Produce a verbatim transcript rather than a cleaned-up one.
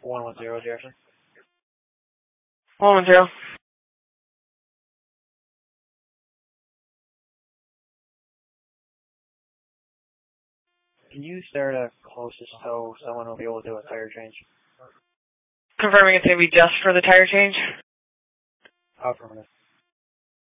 one one zero, Jefferson. one one zero. Can you start a closest so someone will be able to do a tire change? Confirming it's going to be just for the tire change? Affirmative.